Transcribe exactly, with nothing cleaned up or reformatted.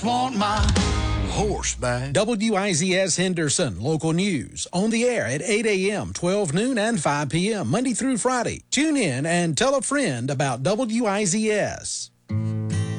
Want my horse back. W I Z S Henderson, local news. On the air at eight a.m., twelve noon, and five p.m., Monday through Friday. Tune in and tell a friend about W I Z S.